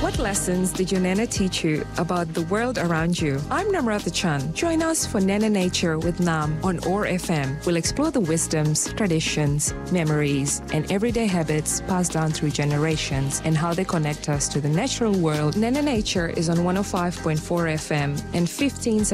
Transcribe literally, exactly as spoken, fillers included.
What lessons did your Nana teach you about the world around you? I'm Namrata Chan. Join us for Nana Nature with Nam on O R F M. We'll explore the wisdoms, traditions, memories, and everyday habits passed down through generations and how they connect us to the natural world. Nana Nature is on one oh five point four F M and fifteen